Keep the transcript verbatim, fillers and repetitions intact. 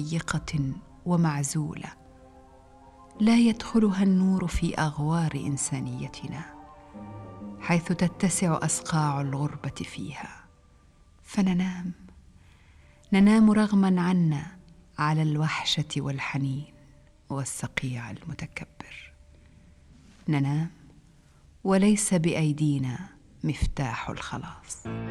ضيقة ومعزولة لا يدخلها النور في أغوار إنسانيتنا، حيث تتسع أصقاع الغربة فيها، فننام ننام رغما عنا على الوحشة والحنين والصقيع المتكبر. ننام وليس بأيدينا مفتاح الخلاص.